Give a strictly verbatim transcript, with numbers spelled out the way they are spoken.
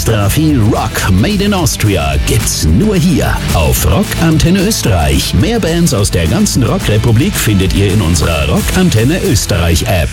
Extra viel Rock made in Austria gibt's nur hier auf Rock Antenne Österreich. Mehr Bands aus der ganzen Rockrepublik findet ihr in unserer Rock Antenne Österreich App.